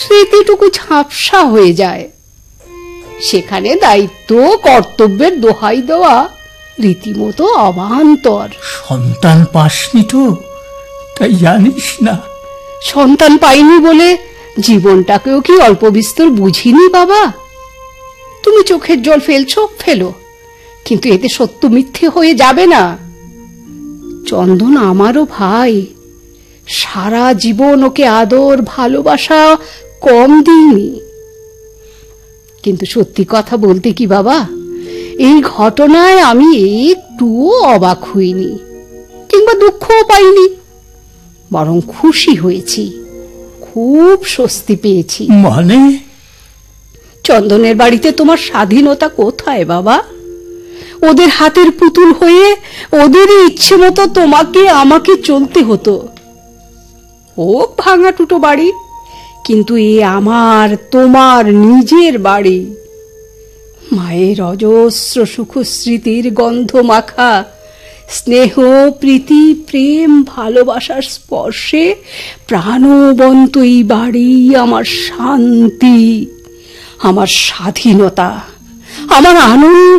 স্মৃতিটুকু ঝাপসা হয়ে যায়। সেখানে দায়িত্ব কর্তব্যের দোহাই দেওয়া রীতিমতো অবান্তর। সন্তান পাসনি তো, তাই জানিস না। সন্তান পাইনি বলে জীবনটাকেও কি অল্প বিস্তর বুঝিনি বাবা? তুমি চোখের জল ফেলছো, ফেলো, কিন্তু এতে সত্য মিথ্যে হয়ে যাবে না। চন্দন আমারও ভাই, সারা জীবন ওকে আদর ভালোবাসা কম দিইনি। কিন্তু সত্যি কথা বলতে কি বাবা, এই ঘটনায় আমি একটুও অবাক হইনি, কিংবা দুঃখও পাইনি, বরং খুশি হয়েছি, খুব স্বস্তি পেয়েছি। মানে? চন্দনের বাড়িতে তোমার স্বাধীনতা কোথায় বাবা? ওদের হাতের পুতুল হয়ে ওদেরই ইচ্ছে মতো তোমাকে আমাকে চলতে হতো। ও ভাঙা টুটো বাড়ি, কিন্তু এ আমার তোমার নিজের বাড়ি। মায়ের অজস্র সুখ স্মৃতির গন্ধ মাখা, স্নেহ প্রীতি প্রেম ভালোবাসার স্পর্শে প্রাণবন্ত এই বাড়ি আমার শান্তি, আমার স্বাধীনতা, আমার আনন্দ।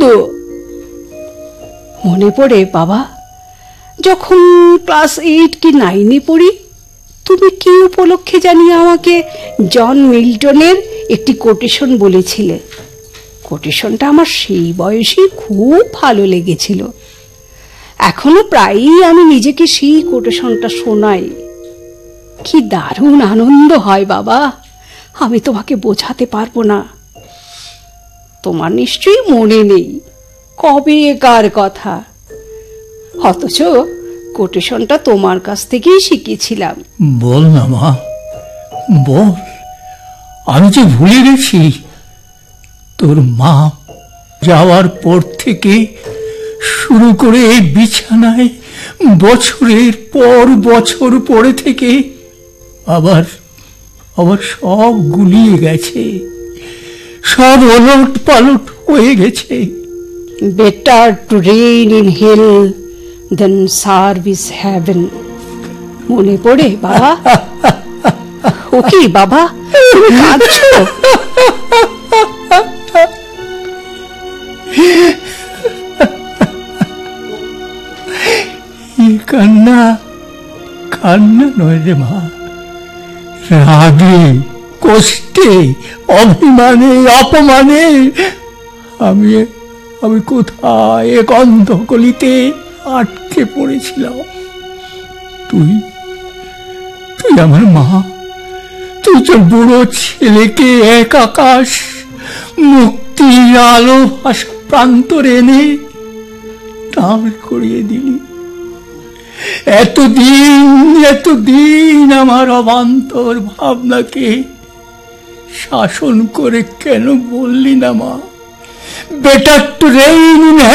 মনে পড়ে বাবা, যখন ক্লাস 8 কি 9 পড়ি, তুমি কি উপলক্ষে জানি আমাকে জন মিল্টনের একটি কোটেশন বলেছিলে। কোটেশনটা আমার সেই বয়সে খুব ভালো লেগেছিল। এখনো প্রায়ই আমি নিজেকে সেই কোটেশনটা শোনাই। কি দারুণ আনন্দ হয় বাবা, আমি তোমাকে বোঝাতে পারবো না। তোমার নিশ্চয়ই মনে নেই কবেকার কথা, অথচ কোটেশনটা তোমার কাছ থেকেই শিখেছিলাম। বল না মা, বল, আমি যে ভুলে গেছি। তোর মা যাওয়ার পর থেকে শুরু করে এই বিছানায় বছরের পর বছর পড়ে থেকে আবার সব গুলিয়ে গেছে, সব ওলট পালট হয়ে গেছে। Better to rain in hell then service haven. মনে পড়ে বাবা? ও কি বাবা, তুমি কাঁদছো? কান্না কান্না নয় রে মা, রাগে, কষ্টে, অভিমানে, অপমানে আমি কোথায় এক অন্ধকলিতে আটকে পড়েছিলাম। তুই আমার মা, তুই তোর বুড়ো ছেলেকে এক আকাশ মুক্তির আলো ভাষা প্রান্তরে এনে দাঁড় করিয়ে দিলি। এতদিন আমার অবান্তর ভাবনাকে শাসন করে কেন বললি না মা, বেটার টু রেইন ইন